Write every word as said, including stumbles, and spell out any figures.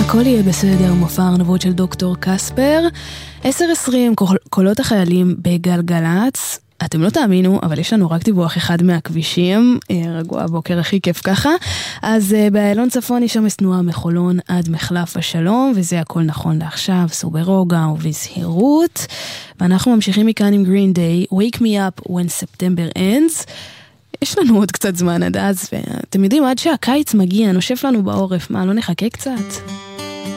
הכל יהיה בסדר, מופע ארנבות של דוקטור קספר, עשר עשרים, קולות החיילים בגלגלץ. אתם לא תאמינו, אבל יש לנו רק דיווח אחד מהכבישים, רגוע בוקר הכי כיף ככה. אז באיילון צפון יש שם תנועה מחולון עד מחלף השלום, וזה הכל נכון לעכשיו, סעו ברוגע ובזהירות. ואנחנו ממשיכים מכאן עם Green Day, Wake Me Up When September Ends. יש לנו עוד קצת זמן עד אז, ואתם יודעים, עד שהקיץ מגיע, נושף לנו בעורף, מה, לא נחכה קצת?